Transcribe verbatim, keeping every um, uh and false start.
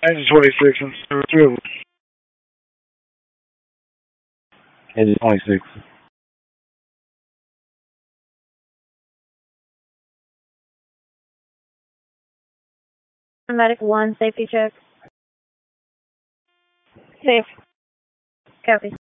Engine twenty-six, and there were three of them. Engine twenty-six. Medic one, safety check. Safe. Copy.